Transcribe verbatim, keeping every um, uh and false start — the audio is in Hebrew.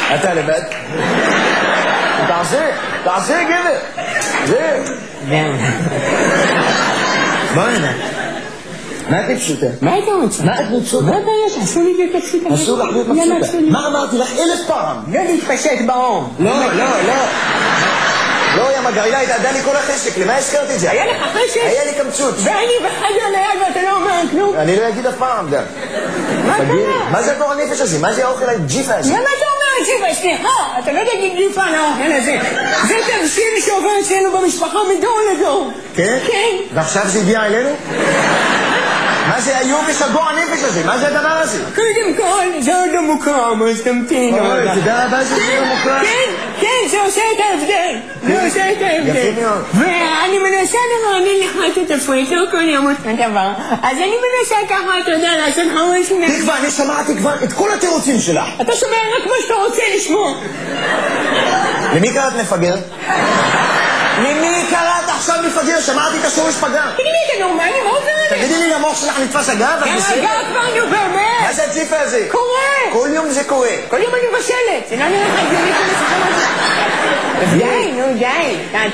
אתה לבד? תעשה, תעשה גבר. זה. בוא הנה. מה את פשוטה? מה אתה רוצה? מה את פשוטה? מה הבעיה שעשו לי את הפשוטה? אסור לך להיות פשוטה. מה אמרתי לך אלף פעם? לא להתפשט באום. לא, לא, לא. לא, יא מגרילה, התעדה לי כל החשק, למה הזכרת את זה? היה לך חשק? היה לי קמצוץ. ואני בחדר ליד ואתה לא אומר כלום? אני לא אגיד אף פעם גם. מה קרה? מה זה הגור הנפש הזה? מה זה האוכל הג'יפה הזה? למה אתה אומר ג'יפה? סליחה, אתה לא תגיד ג'יפה על האוכל הזה. זה תבשיל שעובר אצלנו במשפחה מדור לדור. כן? כן. ועכשיו זה הגיע אלינו? מה זה היובש הגור הנפש הזה? מה זה הדבר הזה? קודם כל, זה עוד לא מוקרם, אז תמתין. אוי, תודה רבה שזה לא מוקרם. כן, כן, זה עושה את ההבדל. זה עושה את ההבדל. יפה מאוד. ואני מנסה לרענן לך את התפריט, לא כל יום אותו דבר. אז אני מנסה ככה, אתה יודע, לעשות לך משהו... תקווה, אני שמעתי כבר את כל התירוצים שלך. אתה שומע רק מה שאתה רוצה לשמוע. למי קראת מפגר? למי קראת עכשיו מפגר? שמעתי את השורש פגר. תגידי לי, אתה נורמלי? מה עובר עליך? תגידי לי, המוח שלך נתפס אגב? גם אגב כבר, נו באמת. מה זה הג'יפה הזה? קורה. כל יום זה קורה. כל יום אני מבשלת. זה לא נראה לך הגיוני כמו שחם הזה. די, נו די.